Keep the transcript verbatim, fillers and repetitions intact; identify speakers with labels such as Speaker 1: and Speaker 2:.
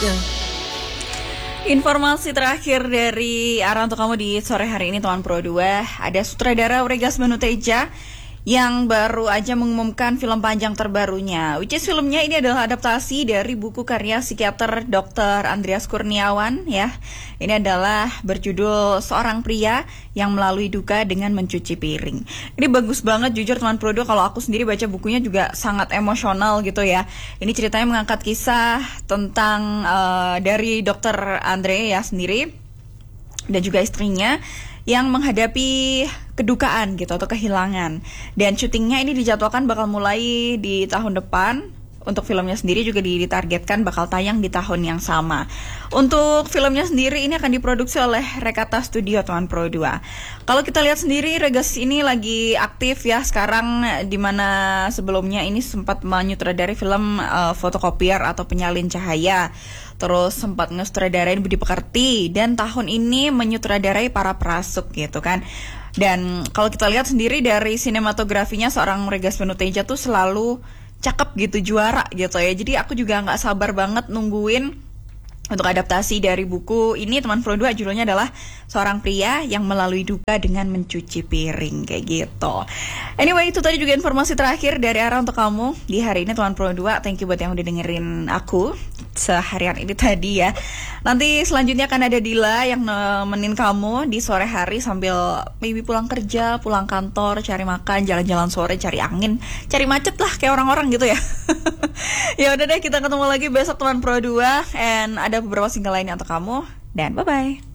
Speaker 1: Informasi terakhir dari arah untuk kamu di sore hari ini teman Pro dua, ada sutradara Wregas Menuteja yang baru aja mengumumkan film panjang terbarunya, which is filmnya ini adalah adaptasi dari buku karya psikiater dokter Andreas Kurniawan ya. Ini adalah berjudul Seorang Pria yang Melalui Duka dengan Mencuci Piring. Ini bagus banget jujur teman Pro dua, kalau aku sendiri baca bukunya juga sangat emosional gitu ya. Ini ceritanya mengangkat kisah tentang uh, dari dokter Andre ya sendiri dan juga istrinya yang menghadapi kedukaan gitu atau kehilangan. Dan syutingnya ini dijadwalkan bakal mulai di tahun depan. Untuk filmnya sendiri juga ditargetkan bakal tayang di tahun yang sama. Untuk filmnya sendiri ini akan diproduksi oleh Rekata Studio teman Pro dua. Kalau kita lihat sendiri Regas ini lagi aktif ya sekarang, dimana sebelumnya ini sempat menyutradari film uh, Fotokopier atau Penyalin Cahaya. Terus sempat ngesutradarain Budi Pekerti dan tahun ini menyutradarai Para Prasuk gitu kan. Dan kalau kita lihat sendiri dari sinematografinya seorang Wregas Menuteja tuh selalu cakep gitu, juara gitu ya. Jadi aku juga nggak sabar banget nungguin untuk adaptasi dari buku ini teman Pro dua, judulnya adalah Seorang Pria yang Melalui Duka dengan Mencuci Piring kayak gitu. Anyway, itu tadi juga informasi terakhir dari arah untuk kamu di hari ini teman Pro dua. Thank you buat yang udah dengerin aku seharian ini tadi ya. Nanti selanjutnya akan ada Dila yang nemenin kamu di sore hari sambil maybe pulang kerja, pulang kantor, cari makan, jalan-jalan sore, cari angin, cari macet lah kayak orang-orang gitu ya. Ya udah deh, kita ketemu lagi besok teman Pro dua, and ada beberapa single lainnya untuk kamu, dan bye bye.